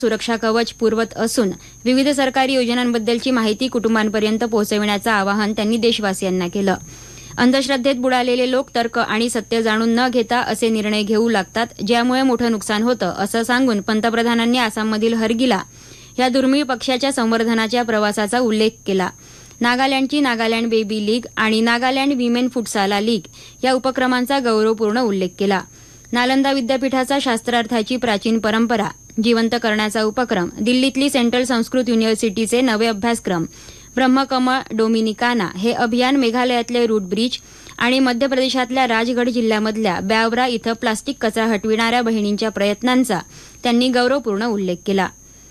सुरक्षा कवच पुरवत असून विविध सरकारी योजनांबद्दलची माहिती कुटुंबांपर्यंत पोहोचविण्याचं आवाहन त्यांनी देशवासियांना केलं. अंधश्रद्धेत बुडालेले लोक तर्क आणि सत्य जाणून न घेता असे निर्णय घेऊ लागतात, ज्यामुळे मोठं नुकसान होतं, असं सांगून पंतप्रधानांनी आसाममधील हरगिला या दुर्मिळ पक्ष्याच्या संवर्धनाच्या प्रवासाचा उल्लेख केला. नागालँडची नागालँड बेबी लीग आणि नागालँड विमेन फुटसाला लीग या उपक्रमांचा गौरवपूर्ण उल्लेख केला. नालंदा विद्यापीठाचा शास्त्रार्थाची प्राचीन परंपरा जिवंत करण्याचा उपक्रम, दिल्लीतली सेंट्रल संस्कृत युनिव्हर्सिटीचे नवे अभ्यासक्रम, ब्रह्मकमळ डोमिनिकाना हे अभियान, मेघालयातले रूट ब्रिज आणि मध्य प्रदेशातल्या राजगड जिल्ह्यामधल्या ब्यावरा इथं प्लास्टिक कचरा हटविणाऱ्या बहिणींच्या प्रयत्नांचा त्यांनी गौरवपूर्ण उल्लेख केला.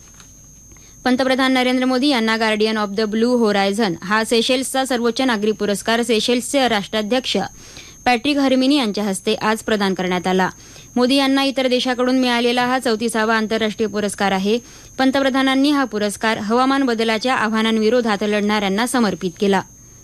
पंतप्रधान नरेंद्र मोदी यांना guardian of the blue horizon हा सेशेल्सचा सर्वोच्च नागरी पुरस्कार सेशेल्सचे राष्ट्राध्यक्ष पॅट्रिक हर्मिनी यांच्या हस्ते आज प्रदान करण्यात आला. मोदी यांना इतर देशाकडून मिळालेला हा 34वा आंतरराष्ट्रीय पुरस्कार आहे. पंतप्रधानांनी हा पुरस्कार हवामान बदलाच्या आव्हानांविरोधात लढणाऱ्यांना समर्पित केला.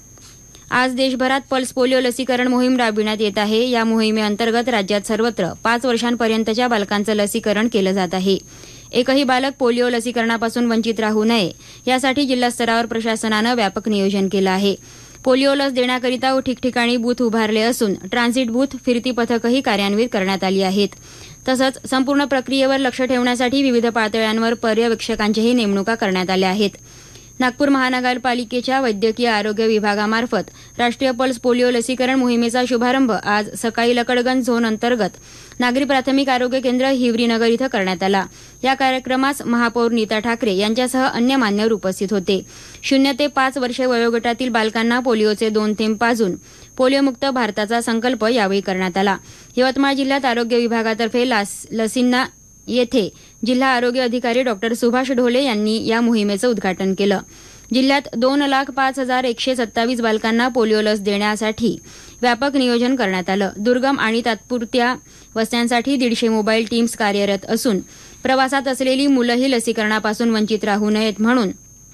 आज देशभरात पल्स पोलिओ लसीकरण मोहीम राबविण्यात येत आहे. या मोहिमेअंतर्गत राज्यात सर्वत्र 5 वर्षांपर्यंतच्या बालकांचं लसीकरण केलं जात आहे. एकही बालक पोलिओ लसीकरणापासून वंचित राहू नये यासाठी जिल्हास्तरावर प्रशासनानं व्यापक नियोजन केलं आहे. पोलिओ लस देण्याकरिता ठिकठिकाणी बूथ उभारले असून ट्रान्झिट बूथ, फिरती पथकही कार्यान्वित करण्यात आली आहेत. तसंच संपूर्ण प्रक्रियेवर लक्ष ठेवण्यासाठी विविध पातळ्यांवर पर्यवेक्षकांच्याही नेमणुका करण्यात आल्या आहेत. नागपूर महानगरपालिकेच्या वैद्यकीय आरोग्य विभागामार्फत राष्ट्रीय पल्स पोलिओ लसीकरण मोहिमेचा शुभारंभ आज सकाळी लकडगंज झोन अंतर्गत नागरी प्राथमिक आरोग्य केंद्र हिवरीनगर इथं करण्यात आला. या कार्यक्रमास महापौर नीता ठाकरे यांच्यासह अन्य मान्यवर उपस्थित होते. 0 ते 5 वर्षे वयोगटातील बालकांना पोलिओचे 2 थेंब पाजून पोलिओमुक्त भारताचा संकल्प यावेळी करण्यात आला. यवतमाळ जिल्ह्यात आरोग्य विभागातर्फे लसींना येथे जिल्हा आरोग्य अधिकारी डॉ. सुभाष ढोले यांनी या मोहिमेचं उद्घाटन केलं. जिल्ह्यात 2,05,127 बालकांना पोलिओ लस देण्यासाठी व्यापक नियोजन करण्यात आलं. दुर्गम आणि तात्पुरत्या वस्त्यांसाठी 150 मोबाईल टीम्स कार्यरत असून प्रवासात असलेली मुलंही लसीकरणापासून वंचित राहू नयेत म्हणून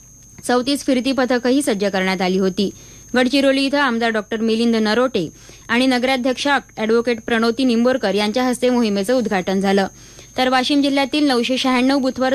34 फिरती पथकही सज्ज करण्यात आली होती. गडचिरोली इथं आमदार डॉ. मिलिंद नरोटे आणि नगराध्यक्ष अॅडव्होकेट प्रणोती निंबोरकर यांच्या हस्ते मोहिमेचं उद्घाटन झालं. तर वाशिम जिल्ह्यातील 996 बूथवर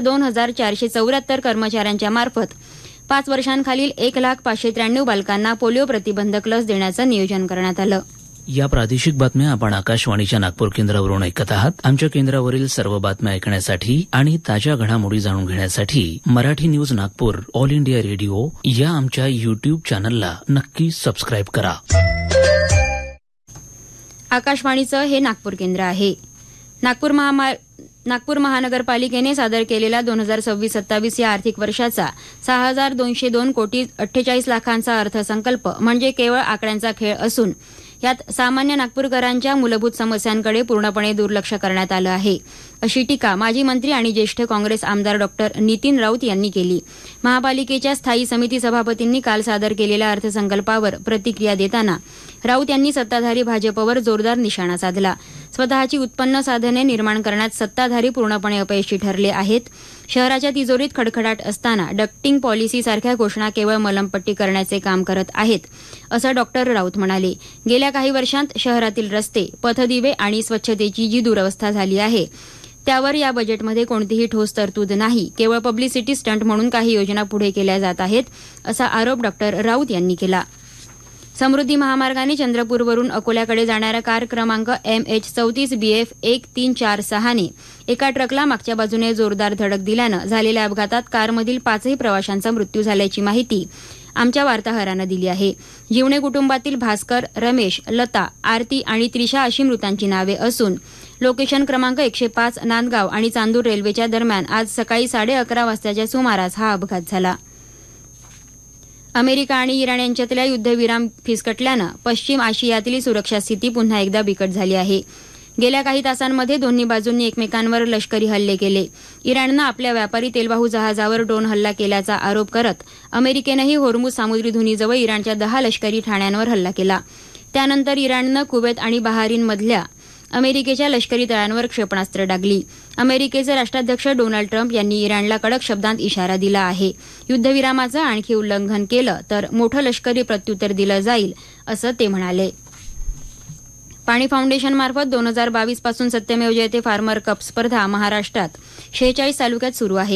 2,474 कर्मचाऱ्यांच्या मार्फत 5 वर्षांखालील 1,05,93 बालकांना पोलिओ प्रतिबंधक लस देण्याचं नियोजन करण्यात आलं. या प्रादेशिक बातम्या आपण आकाशवाणीच्या नागपूर केंद्रावरून ऐकत आहात. आमच्या केंद्रावरील सर्व बातम्या ऐकण्यासाठी आणि ताज्या घडामोडी जाणून घेण्यासाठी Marathi news Nagpur all India radio या आमच्या युट्यूब चॅनलला नक्की सबस्क्राईब करा. आकाशवाणीचं हे नागपूर केंद्र आहे. नागपूर महानगरपालिकेने सादर केलेला 2026-27 या आर्थिक वर्षाचा 6,202 कोटी 48 लाखांचा अर्थसंकल्प म्हणजे केवळ आकड्यांचा खेळ असून यात सामान्य नागपूरकरांच्या मूलभूत समस्यांकडे पूर्णपणे दुर्लक्ष करण्यात आलं आहे, अशी टीका माजी मंत्री आणि ज्येष्ठ काँग्रेस आमदार डॉ. नितीन राऊत यांनी केली. महापालिकेच्या स्थायी समिती सभापतींनी काल सादर केलेल्या अर्थसंकल्पावर प्रतिक्रिया देताना राऊत यांनी सत्ताधारी भाजपवर जोरदार निशाणा साधला. स्वतःची उत्पन्न साधने निर्माण करण्यात सत्ताधारी पूर्णपणे अपयशी ठरले आहेत. शहराच्या तिजोरीत खडखडाट असताना डक्टिंग पॉलिसीसारख्या घोषणा केवळ मलमपट्टी करण्याचे काम करत आहेत, असं डॉ. राऊत म्हणाले. गेल्या काही वर्षांत शहरातील रस्ते, पथदिवे आणि स्वच्छतेची जी दुरवस्था झाली आहे त्यावर या बजेटमध्ये कोणतीही ठोस तरतूद नाही. केवळ पब्लिसिटी स्टंट म्हणून काही योजना पुढे केल्या जात आहेत, असा आरोप डॉ. राऊत यांनी केला. समृद्धी महामार्गाने चंद्रपूरवरून अकोल्याकडे जाणाऱ्या कार क्रमांक MH34BF 1346 ने एका ट्रकला मागच्या बाजूने जोरदार धडक दिल्यानं झालेल्या अपघातात कारमधील 5ही प्रवाशांचा मृत्यू झाल्याची माहिती आमच्या वार्ताहरानं दिली आहे. जीवणे कुटुंबातील भास्कर, रमेश, लता, आरती आणि त्रिशा अशी मृतांची नावे असून लोकेशन क्रमांक 105 नांदगाव आणि चांदूर रेल्वेच्या दरम्यान आज सकाळी 11:30 वाजताच्या सुमारास हा अपघात झाला. अमेरिका आणि इराण यांच्यातल्या युद्धविराम फिसकटल्यानं पश्चिम आशियातली सुरक्षा स्थिती पुन्हा एकदा बिकट झाली आहे. गेल्या काही तासांमध्ये दोन्ही बाजूंनी एकमेकांवर लष्करी हल्ले केले. इराणनं आपल्या व्यापारी तेलवाहू जहाजावर ड्रोन हल्ला केल्याचा आरोप करत अमेरिकेनंही होर्मुझ सामुद्री धुनीजवळ इराणच्या 10 लष्करी ठाण्यांवर हल्ला केला. त्यानंतर इराणनं कुवेत आणि बहारीनमधल्या अमेरिकेच्या लष्करी तळांवर क्षेपणास्त्र डागली. अमेरिकेचे राष्ट्राध्यक्ष डोनाल्ड ट्रम्प यांनी इराणला कडक शब्दांत इशारा दिला आहे. युद्धविरामाचं आणखी उल्लंघन केलं तर मोठं लष्करी प्रत्युत्तर दिलं जाईल, असं ते म्हणाले. पाणी फाउंडेशनमार्फत 2022 पासून सत्यमेव जयते फार्मर कप स्पर्धा महाराष्ट्रात 46 तालुक्यात सुरू आहे.